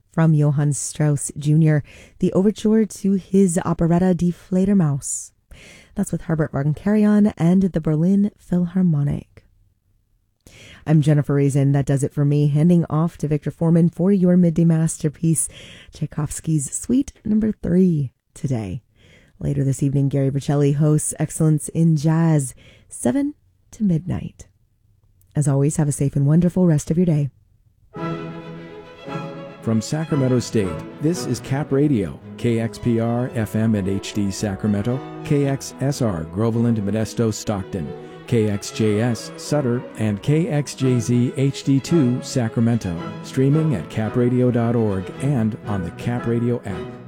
from Johann Strauss Jr., the overture to his operetta Die Fledermaus. That's with Herbert von Karajan and the Berlin Philharmonic. I'm Jennifer Reason. That does it for me. Handing off to Victor Foreman for your midday masterpiece, Tchaikovsky's Suite No. 3 today. Later this evening, Gary Bocelli hosts Excellence in Jazz, 7 to midnight. As always, have a safe and wonderful rest of your day. From Sacramento State, this is Cap Radio, KXPR, FM and HD Sacramento, KXSR, Groveland, Modesto, Stockton, KXJS, Sutter, and KXJZ HD2, Sacramento. Streaming at capradio.org and on the Cap Radio app.